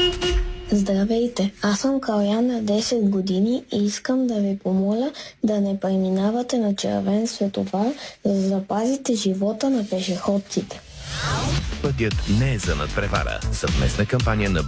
Здравейте, аз съм Калян на 10 години и искам да ви помоля да не преминавате на червен светофар, за да запазите живота на пешеходците. Пътят не е за надпревара. Съвместна кампания на